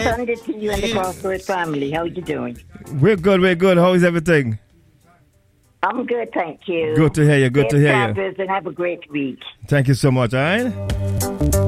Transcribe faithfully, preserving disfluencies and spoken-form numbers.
Sunday to you and the Crossroads family. How are you doing? We're good, we're good. How is everything? I'm good, thank you. Good to hear you, good Safe to hear you. travels and have a great week. Thank you so much, all right?